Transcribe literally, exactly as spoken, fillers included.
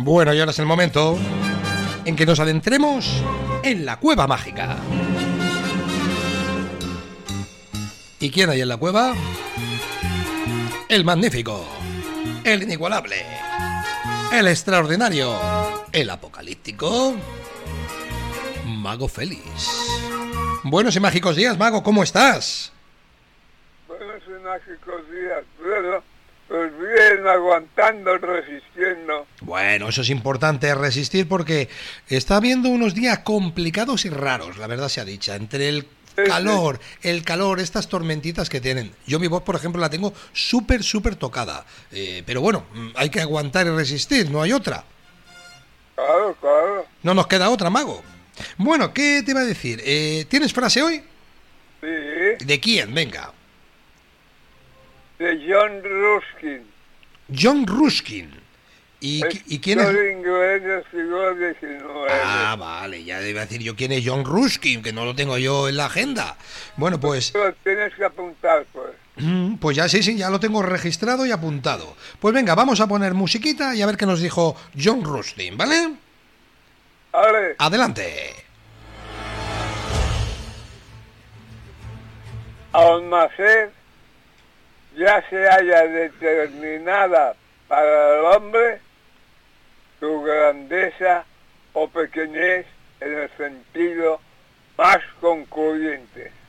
Bueno, y ahora es el momento en que nos adentremos en la cueva mágica. ¿Y quién hay en la cueva? El magnífico, el inigualable, el extraordinario, el apocalíptico, Mago Félix. Buenos y mágicos días, Mago, ¿cómo estás? Buenos y mágicos días, bueno, pues bien, aguantando, resistiendo. Bueno, eso es importante, resistir, porque está habiendo unos días complicados y raros, la verdad sea dicha, entre el calor, el calor, estas tormentitas que tienen. Yo mi voz, por ejemplo, la tengo súper, súper tocada. Eh, pero bueno, hay que aguantar y resistir, no hay otra. Claro, claro. No nos queda otra, Mago. Bueno, ¿qué te iba a decir? Eh, ¿Tienes frase hoy? Sí. ¿De quién? Venga. De John Ruskin. John Ruskin. ¿Y, ¿y quién es? Inglés del siglo diecinueve. Ah, vale, ya iba a decir yo quién es John Ruskin, que no lo tengo yo en la agenda. Bueno, pues... Lo tienes que apuntar, pues. Pues ya sí, sí, ya lo tengo registrado y apuntado. Pues venga, vamos a poner musiquita y a ver qué nos dijo John Ruskin, ¿vale? Vale. Adelante. Almacén ya se haya determinada para el hombre su grandeza o pequeñez en el sentido más concluyente.